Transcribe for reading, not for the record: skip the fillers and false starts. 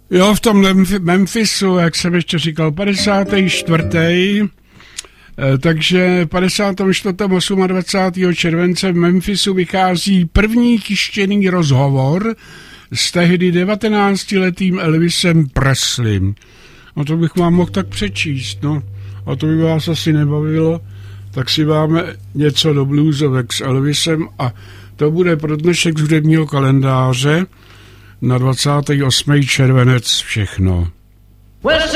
Jo, v tom Memphisu, jak jsem ještě říkal, 54. Takže 54. 28. července v Memphisu vychází první tištěný rozhovor s tehdy 19letým Elvisem Presleym. No to bych vám mohl tak přečíst, no. A to by vás asi nebavilo. Tak si dáme něco do bluesovek s Elvisem a to bude pro dnešek z hudebního kalendáře na 28. červenec všechno. Well,